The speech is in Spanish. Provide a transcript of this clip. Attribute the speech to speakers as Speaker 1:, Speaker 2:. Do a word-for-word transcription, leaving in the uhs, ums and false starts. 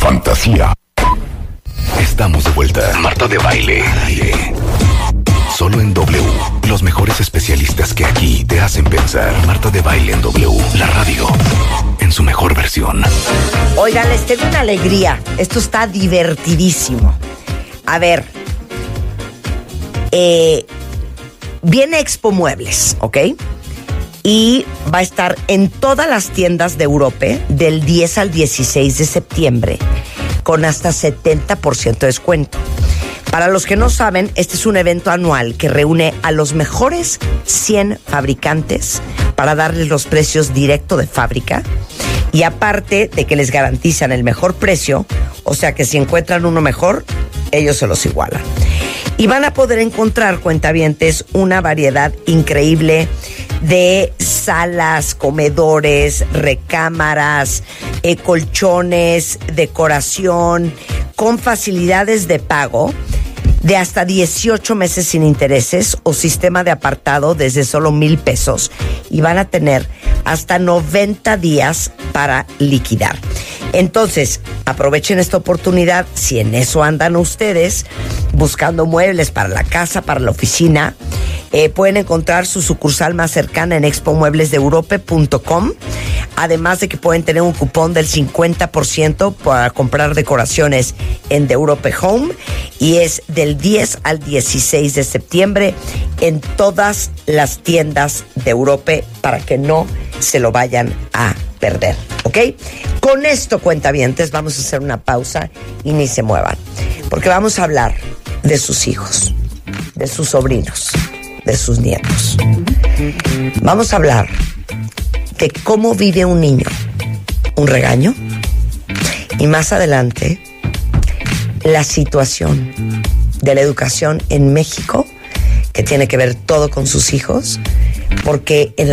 Speaker 1: fantasía. Estamos de vuelta. Marta de Baile. Solo en W. Los mejores especialistas que aquí te hacen pensar. Marta de Baile en W. La radio en su mejor versión.
Speaker 2: Oigan, les tengo una alegría. Esto está divertidísimo. A ver. Eh, viene Expo Muebles, ¿ok? Y va a estar en todas las tiendas de Europa del diez al dieciséis de septiembre con hasta setenta por ciento de descuento. Para los que no saben, este es un evento anual que reúne a los mejores cien fabricantes para darles los precios directo de fábrica y aparte de que les garantizan el mejor precio, o sea que si encuentran uno mejor, ellos se los igualan. Y van a poder encontrar, cuentavientes, una variedad increíble de salas, comedores, recámaras, eh, colchones, decoración, con facilidades de pago de hasta dieciocho meses sin intereses o sistema de apartado desde solo mil pesos. Y van a tener hasta noventa días para liquidar. Entonces, aprovechen esta oportunidad si en eso andan ustedes buscando muebles para la casa, para la oficina. Eh, pueden encontrar su sucursal más cercana en expo muebles de europa punto com. Además de que pueden tener un cupón del cincuenta por ciento para comprar decoraciones en The Europe Home. Y es del diez al dieciséis de septiembre en todas las tiendas de Europa para que no se lo vayan a perder, ¿ok? Con esto, cuentavientes, vamos a hacer una pausa y ni se muevan. Porque vamos a hablar de sus hijos, de sus sobrinos, de sus nietos. Vamos a hablar de cómo vive un niño un regaño y más adelante la situación de la educación en México, que tiene que ver todo con sus hijos, porque en